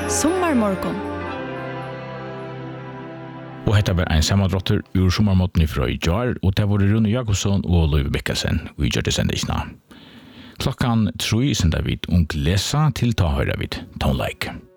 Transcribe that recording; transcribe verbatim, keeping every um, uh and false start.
Sommarmorgon. Og hetta var ein samandratter ur sommarmåten ifra i jar, og det var Rune Jakobsson og Løyve Bekkasen, og i gjør det sendisna. Klokkan tre sender vi ung lesa til ta høyre vid tonleik.